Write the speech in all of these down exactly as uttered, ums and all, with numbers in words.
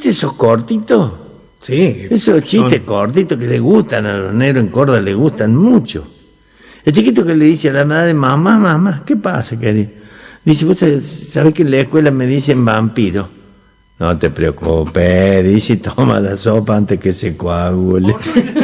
¿Viste esos cortitos? Sí. Esos chistes son... cortitos que le gustan a los negros en Córdoba, le gustan mucho. El chiquito que le dice a la madre, mamá, mamá, ¿qué pasa, querido? Dice, vos sabés que en la escuela me dicen vampiro. No te preocupes, dice, toma la sopa antes que se coagule.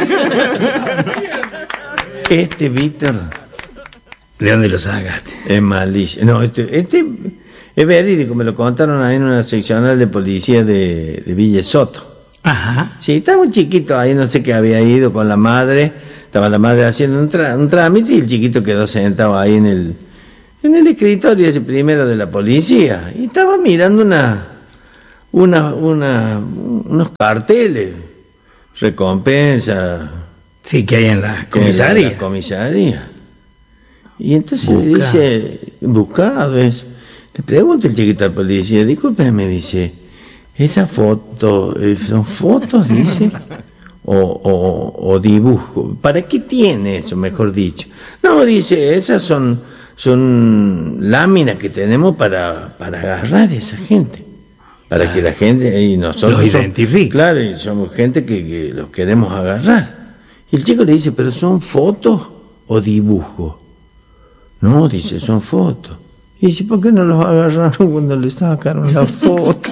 Este Víctor... ¿De dónde lo sacaste? Es malísimo. No, este, este es verídico, me lo contaron ahí en una seccional de policía de, de Villa Soto. Ajá. Sí, estaba muy chiquito ahí, no sé qué había ido con la madre, estaba la madre haciendo un, tra- un trámite y el chiquito quedó sentado ahí en el, en el escritorio ese primero de la policía y estaba mirando una, una, una, unos carteles, recompensa. Sí, que hay en la que comisaría. en la comisaría. Y entonces Buscado. le dice, buscado es. Le pregunta el chiquito al policía, discúlpeme, dice, ¿esa foto, eh, son fotos, dice? O, o, o dibujo. ¿Para qué tiene eso, mejor dicho? No, dice, esas son, son láminas que tenemos para, para agarrar a esa gente. Para claro. que la gente, y nosotros... Los identifique. Claro, y somos gente que, que los queremos agarrar. Y el chico le dice, ¿pero son fotos o dibujos? No, dice, son fotos. Y dice, ¿por qué no los agarraron cuando le sacaron la foto?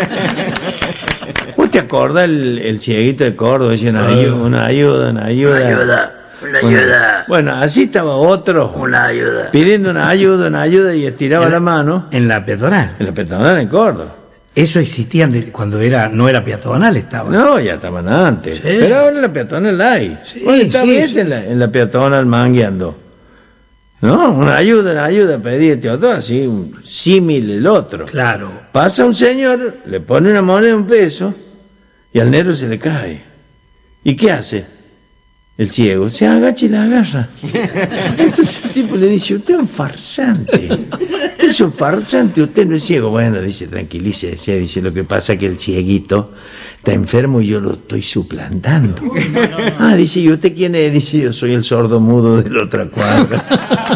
¿Vos te acordás el, el cieguito de Córdoba? Dice, una ayuda, una ayuda, una ayuda. Una ayuda, una ayuda. Bueno, así estaba otro. Una ayuda. Pidiendo una ayuda, una ayuda y estiraba en, la mano. En la peatonal. En la peatonal en Córdoba. Eso existía de, cuando era no era peatonal, estaba. No, ya estaban antes. Sí. Pero ahora en la peatonal hay. Sí, bueno, está sí, bien sí. En, la, en la peatonal mangueando. No, una ayuda, una ayuda, pedíte otro, así, un símil el otro. Claro. Pasa un señor, le pone una moneda de un peso y al negro se le cae. ¿Y qué hace? El ciego se agacha y la agarra. Entonces el tipo le dice, usted es un farsante. Usted es un farsante, usted no es ciego. Bueno, dice, tranquilícese, dice, lo que pasa es que el cieguito está enfermo y yo lo estoy suplantando. Ah, dice, ¿y usted quién es? Dice, yo soy el sordo mudo de la otra cuadra.